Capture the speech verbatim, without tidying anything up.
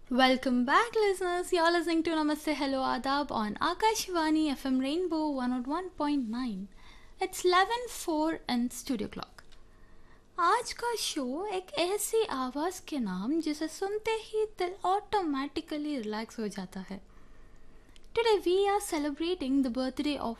Welcome back, listeners. You're listening to Namaste Hello Adab on Akashvani F M Rainbow one oh one point nine. It's eleven four and studio clock. आज का show एक ऐसी आवाज़ के नाम जिसे सुनते ही दिल ऑटोमेटिकली रिलैक्स हो जाता है. Today we are celebrating the birthday of